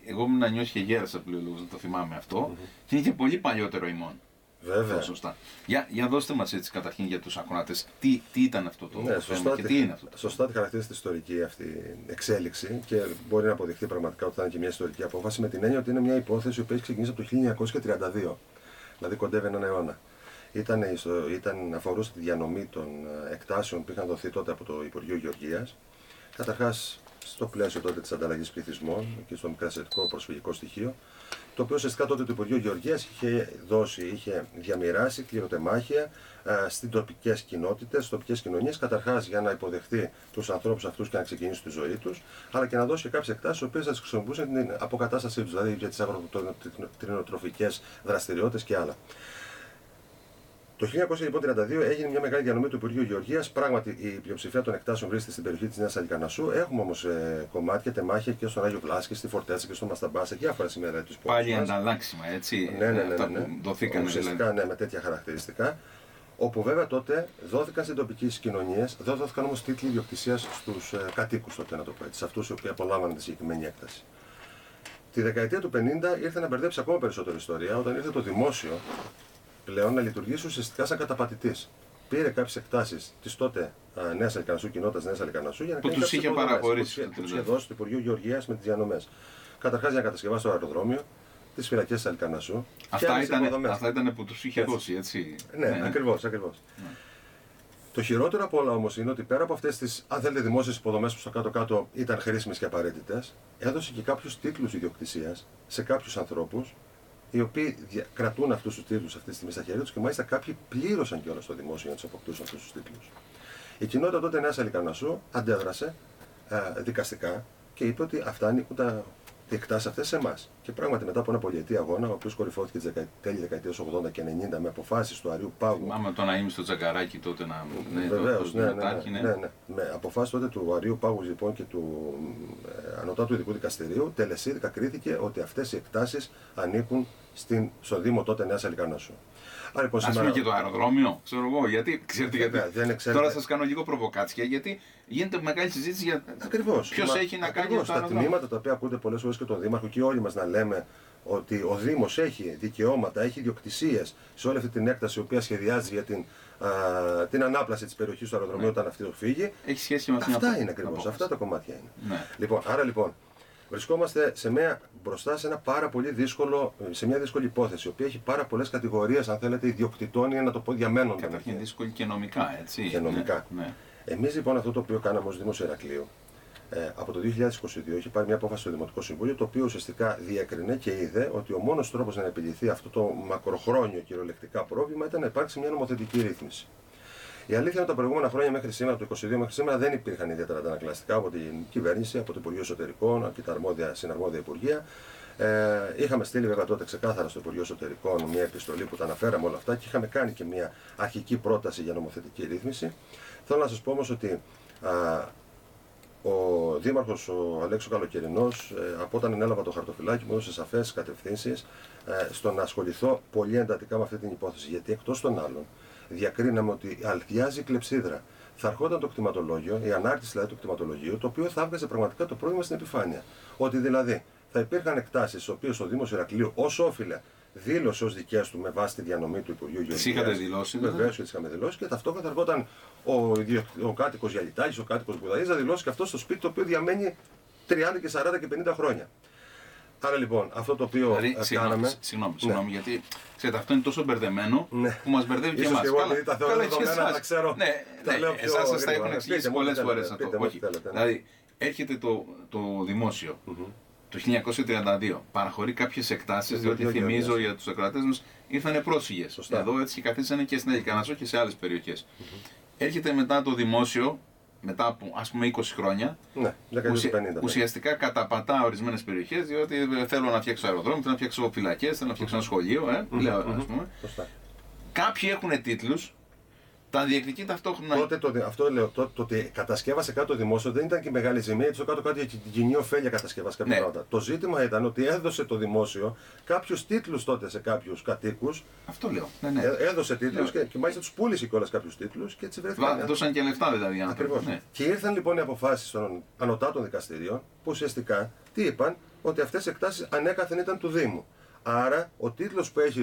εγώ ήμουν νιώσει και γέρασα πλέον, δεν το θυμάμαι αυτό, και είναι και πολύ παλιότερο ημών. Βέβαια. Σωστά. Για δώστε μας έτσι καταρχήν για τους ακροατές, τι ήταν αυτό το θέμα σωστά, και τι είναι αυτό. Σωστά τη χαρακτηρίζει τη ιστορική αυτή εξέλιξη και μπορεί να αποδειχθεί πραγματικά ότι θα είναι και μια ιστορική απόφαση, με την έννοια ότι είναι μια υπόθεση που έχει ξεκινήσει από το 1932, δηλαδή κοντεύει έναν αιώνα. Αφορούσε τη διανομή των εκτάσεων που είχαν δοθεί τότε από το Υπουργείο Γεωργίας. Καταρχάς, στο πλαίσιο τότε της ανταλλαγής πληθυσμών και στο μικρασιατικό προσφυγικό στοιχείο, το οποίο ουσιαστικά τότε το Υπουργείο Γεωργίας είχε διαμοιράσει κληροτεμάχια στις τοπικές κοινότητες, στις τοπικές κοινωνίες, καταρχάς για να υποδεχθεί τους ανθρώπους αυτούς και να ξεκινήσει τη ζωή τους, αλλά και να δώσει και κάποιες εκτάσεις, οι οποίες θα τις χρησιμοποιούσαν την αποκατάστασή τους, δηλαδή για τις αγροτροφικές δραστηριότητες και άλλα. Το 1932 έγινε μια μεγάλη διανομή του Υπουργείου Γεωργίας. Πράγματι, η πλειοψηφία των εκτάσεων βρίσκεται στην περιοχή της Νέας Αλικανασσού. Έχουμε όμως κομμάτια, τεμάχια και στον Άγιο Βλάσκη, στη Φορτέτσα και στον Μασταμπά, σε διάφορα σημεία της πόλης. Πάλι ανταλλάξιμα, έτσι. Αυτά που δοθήκαν ουσιαστικά, ναι, με τέτοια χαρακτηριστικά. Όπου βέβαια τότε δόθηκαν στις τοπικές κοινωνίες, δεν δόθηκαν όμως τίτλοι ιδιοκτησίας στους κατοίκους τότε, να το πω έτσι, σε αυτούς οι οποίοι απολάμβαναν τη συγκεκριμένη έκταση. Τη δεκαετία του 50 ήρθε να μπερδέψει ακόμα περισσότερη ιστορία όταν ήρθε το δημόσιο πλέον να λειτουργήσει ουσιαστικά σαν καταπατητής. Πήρε κάποιες εκτάσεις της τότε Νέας Αλικανασσού, κοινότητας Νέας Αλικανασσού, για να κάνει τους είχε παραχωρήσει. Που είχε δώσει το Υπουργείο Γεωργίας με τις διανομές. Καταρχάς για να κατασκευάσει το αεροδρόμιο, τις φυλακές της Αλικανασσού. Αυτά ήταν που τους είχε δώσει, έτσι. Ναι, ακριβώς. Ναι. Το χειρότερο από όλα όμως είναι ότι πέρα από αυτές τις, αν θέλετε, δημόσιες υποδομές που στο κάτω-κάτω ήταν χρήσιμες και απαραίτητες, έδωσε και κάποιους τίτλους ιδιοκτησίας σε κάποιους ανθρώπους, οι οποίοι κρατούν αυτούς τους τίτλους αυτή τη στιγμή στα χέρια τους και μάλιστα κάποιοι πλήρωσαν κιόλας στο δημόσιο για να τους αποκτούσαν αυτούς τους τίτλους. Η κοινότητα τότε Νέας Αλικανασσού αντέδρασε δικαστικά και είπε ότι αυτά ανήκουν οι εκτάσεις αυτές σε εμάς. Και πράγματι μετά από ένα πολυετή αγώνα, ο οποίος κορυφώθηκε τις τέλη δεκαετίας 80 και 90 με αποφάσεις του Αρείου Πάγου. Θυμάμαι το να είμαι στο Τζαγκαράκι τότε να. Βεβαίως, ναι. Με αποφάσεις τότε του Αρείου Πάγου λοιπόν και του Ανωτάτου Ειδικού Δικαστηρίου, τελεσίδικα κρίθηκε ότι αυτές οι εκτάσεις ανήκουν στο Δήμο τότε Νέας Αλικανασσού. Λοιπόν, ας πούμε και το αεροδρόμιο, ξέρω εγώ, γιατί, ξέρετε γιατί. Τώρα σας κάνω λίγο προβοκάτσια, γιατί γίνεται μεγάλη συζήτηση για ποιος έχει να κάνει αυτό. Τα τμήματα τα οποία ακούνται πολλές φορές και τον Δήμαρχο και όλοι μας να λέμε ότι ο Δήμος έχει δικαιώματα, έχει ιδιοκτησίες σε όλη αυτή την έκταση η οποία σχεδιάζει για την ανάπλαση της περιοχής του αεροδρομίου όταν αυτή το φύγει. Έχει σχέση με αυτά είναι ακριβώς, αυτά τα κομμάτια είναι. Λοιπόν, άρα λοιπόν. Βρισκόμαστε μπροστά σε σε μια δύσκολη υπόθεση, η οποία έχει πάρα πολλές κατηγορίες, αν θέλετε, ιδιοκτητών ή να το πω διαμένων. Καταρχήν δύσκολη και νομικά, έτσι. Και νομικά. Ναι. Εμείς λοιπόν αυτό το οποίο κάναμε ως Δήμος Ηρακλείου, από το 2022 έχει πάρει μια απόφαση στο Δημοτικό Συμβούλιο, το οποίο ουσιαστικά διέκρινε και είδε ότι ο μόνος τρόπος να επιληθεί αυτό το μακροχρόνιο κυριολεκτικά πρόβλημα ήταν να υπάρξει μια νομοθετική ρύθμιση. Η αλήθεια είναι ότι τα προηγούμενα χρόνια μέχρι σήμερα, το 2022 μέχρι σήμερα, δεν υπήρχαν ιδιαίτερα αντανακλαστικά από την κυβέρνηση, από το Υπουργείο Εσωτερικών και τα συναρμόδια υπουργεία. Είχαμε στείλει βέβαια τότε ξεκάθαρα στο Υπουργείο Εσωτερικών μια επιστολή που τα αναφέραμε όλα αυτά και είχαμε κάνει και μια αρχική πρόταση για νομοθετική ρύθμιση. Θέλω να σας πω όμως ότι ο Δήμαρχος, ο Αλέξης Καλοκαιρινός, από όταν ενέλαβα το χαρτοφυλάκι μου, έδωσε σαφές κατευθύνσεις στο να ασχοληθώ πολύ εντατικά με αυτή την υπόθεση. Γιατί εκτός των άλλων, διακρίναμε ότι αλθιάζει η κλεψίδρα. Θα ερχόταν το κτηματολόγιο, η ανάρτηση δηλαδή του κτηματολογίου, το οποίο θα έβγαζε πραγματικά το πρόβλημα στην επιφάνεια. Ότι δηλαδή θα υπήρχαν εκτάσεις, τις οποίες ο Δήμος Ηρακλείου ως όφιλε δήλωσε ως δικές του με βάση τη διανομή του Υπουργείου Γεωργίας. Τις είχατε δηλώσει. Βεβαίως και τις είχαμε δηλώσει και ταυτόχρονα θα ερχόταν ο κάτοικος Γιαλιτάκης, ο κάτοικος Μπουδαής να δηλώσει και αυτό στο σπίτι το οποίο διαμένει 30 και 40 και 50 χρόνια. Άρα λοιπόν, αυτό το οποίο κάναμε. Συγγνώμη, γιατί ξέρετε, αυτό είναι τόσο μπερδεμένο που μας μπερδεύει και εμάς. Τα θεωρώ δεδομένα, να ξέρω. Εσάς σας τα έχουν εξηγήσει πολλές φορές αυτό. Δηλαδή, έρχεται το δημόσιο το 1932, παραχωρεί κάποιες εκτάσεις, διότι θυμίζω για τους ακροατές μας ήρθαν πρόσφυγες. Εδώ έτσι καθίσανε και στην Αλικανασσό και σε άλλες περιοχές. Έρχεται μετά το δημόσιο. Μετά από ας πούμε 20 χρόνια, ουσιαστικά καταπατά ορισμένες περιοχές, διότι θέλω να φτιάξω αεροδρόμιο, θέλω να φτιάξω φυλακές, θέλω να φτιάξω ένα σχολείο, λέω ας πούμε. Κάποιοι έχουν τίτλους, τα διεκδικεί ταυτόχρονα. Τότε αυτό λέω, το ότι κατασκεύασε κάτι το δημόσιο δεν ήταν και μεγάλη ζημία, έτσι το κάτω-κάτω για την κοινή ωφέλεια κατασκεύασε κάποια πράγματα. Το ζήτημα ήταν ότι έδωσε το δημόσιο κάποιους τίτλους τότε σε κάποιους κατοίκους. Αυτό λέω. Έδωσε τίτλους και μάλιστα τους πούλησε κιόλας κάποιους τίτλους και έτσι βρέθηκαν. Δώσαν και λεφτά δηλαδή. Ακριβώς. Και ήρθαν λοιπόν οι αποφάσεις των ανωτάτων δικαστηρίων που ουσιαστικά τι είπαν, ότι αυτές οι εκτάσεις ανέκαθεν ήταν του Δήμου. Άρα ο τίτλος που έχει